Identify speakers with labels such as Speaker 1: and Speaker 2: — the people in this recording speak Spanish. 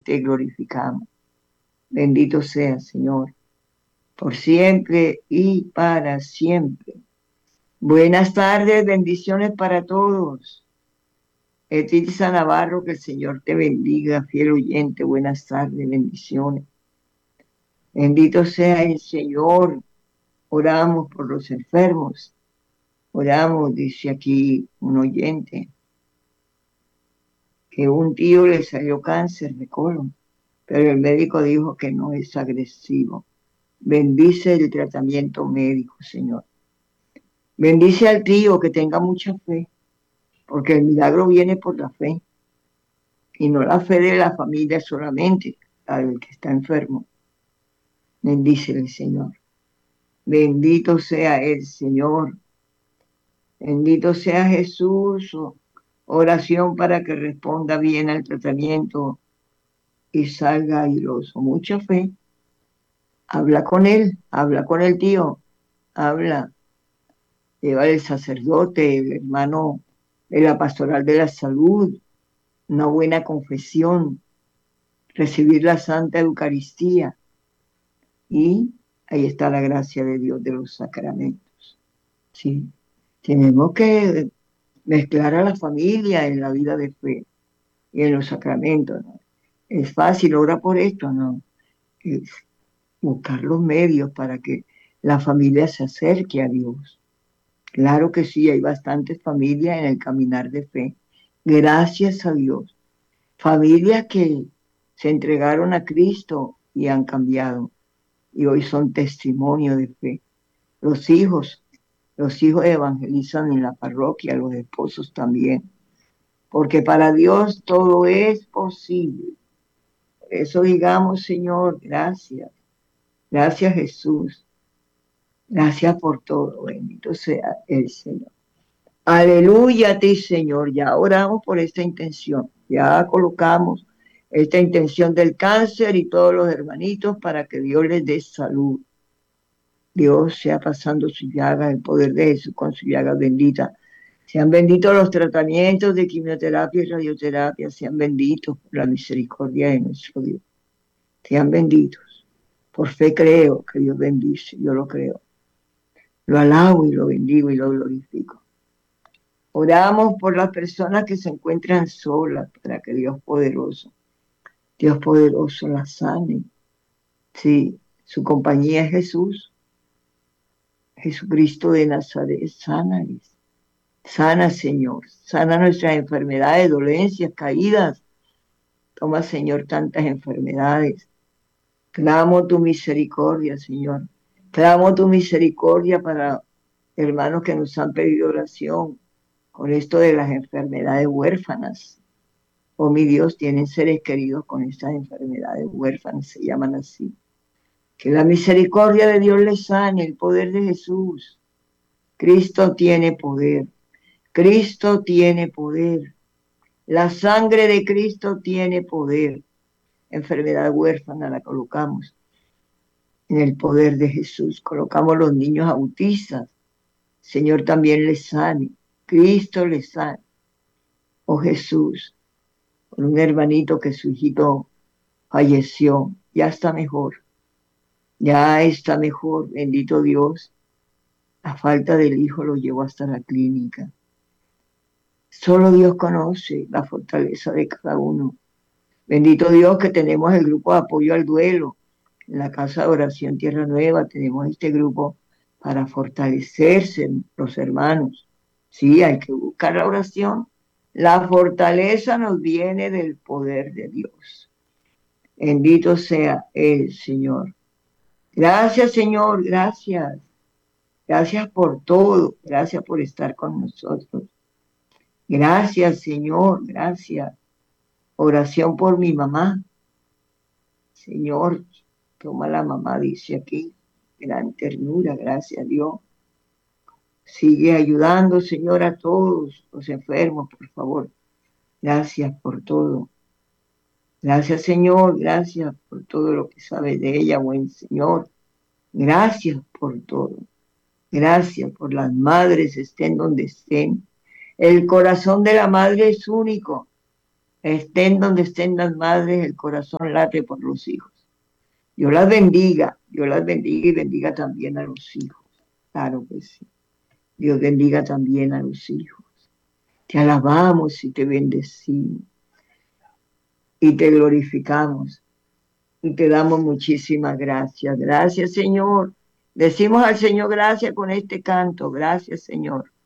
Speaker 1: te glorificamos. Bendito sea, Señor, por siempre y para siempre. Buenas tardes, bendiciones para todos. Etitza Navarro, que el Señor te bendiga, fiel oyente. Buenas tardes, bendiciones. Bendito sea el Señor. Oramos por los enfermos. Oramos, dice aquí un oyente, que un tío le salió cáncer de colon, pero el médico dijo que no es agresivo. Bendice el tratamiento médico, Señor. Bendice al tío, que tenga mucha fe, porque el milagro viene por la fe, y no la fe de la familia solamente, la del que está enfermo. Bendícele, Señor. Bendito sea el Señor. Bendito sea Jesús. Oración para que responda bien al tratamiento y salga airoso. Mucha fe. Habla con el tío, habla. Lleva el sacerdote, el hermano de la pastoral de la salud, una buena confesión, recibir la Santa Eucaristía. Y ahí está la gracia de Dios de los sacramentos. Sí, tenemos que mezclar a la familia en la vida de fe y en los sacramentos, ¿no? Es fácil, ora por esto, ¿no? Es buscar los medios para que la familia se acerque a Dios. Claro que sí, hay bastantes familias en el caminar de fe. Gracias a Dios. Familias que se entregaron a Cristo y han cambiado. Y hoy son testimonio de fe. Los hijos evangelizan en la parroquia, los esposos también. Porque para Dios todo es posible. Por eso digamos, Señor, gracias. Gracias, Jesús. Gracias por todo. Bendito sea el Señor. Aleluya a ti, Señor. Ya oramos por esta intención. Ya colocamos esta intención del cáncer y todos los hermanitos para que Dios les dé salud. Dios sea pasando su llaga, el poder de Jesús con su llaga bendita. Sean benditos los tratamientos de quimioterapia y radioterapia. Sean benditos por la misericordia de nuestro Dios. Sean benditos. Por fe creo que Dios bendice. Yo lo creo. Lo alabo y lo bendigo y lo glorifico. Oramos por las personas que se encuentran solas para que Dios poderoso las sane. Sí, su compañía es Jesús. Jesucristo de Nazaret, sánales. Sana, Señor. Sana nuestras enfermedades, dolencias, caídas. Toma, Señor, tantas enfermedades. Clamo tu misericordia, Señor. Clamo tu misericordia para hermanos que nos han pedido oración con esto de las enfermedades huérfanas. Oh, mi Dios, tienen seres queridos con estas enfermedades huérfanas, se llaman así. Que la misericordia de Dios les sane, el poder de Jesús. Cristo tiene poder. Cristo tiene poder. La sangre de Cristo tiene poder. Enfermedad huérfana la colocamos en el poder de Jesús. Colocamos los niños autistas. Señor también les sane. Cristo les sane. Oh Jesús, por un hermanito que su hijito falleció, ya está mejor. Ya está mejor, bendito Dios. La falta del hijo lo llevó hasta la clínica. Solo Dios conoce la fortaleza de cada uno. Bendito Dios que tenemos el grupo de apoyo al duelo. En la Casa de Oración Tierra Nueva tenemos este grupo para fortalecerse los hermanos. Sí, hay que buscar la oración. La fortaleza nos viene del poder de Dios. Bendito sea el Señor. Gracias, Señor, gracias. Gracias por todo. Gracias por estar con nosotros. Gracias, Señor, gracias. Oración por mi mamá. Señor, toma la mamá, dice aquí. Gran ternura, gracias a Dios. Sigue ayudando, Señor, a todos los enfermos, por favor. Gracias por todo. Gracias, Señor, gracias por todo lo que sabes de ella, buen Señor. Gracias por todo. Gracias por las madres, estén donde estén. El corazón de la madre es único. Estén donde estén las madres, el corazón late por los hijos. Dios las bendiga y bendiga también a los hijos. Claro que sí. Dios bendiga también a los hijos. Te alabamos y te bendecimos y te glorificamos y te damos muchísimas gracias. Gracias, Señor. Decimos al Señor gracias con este canto. Gracias, Señor.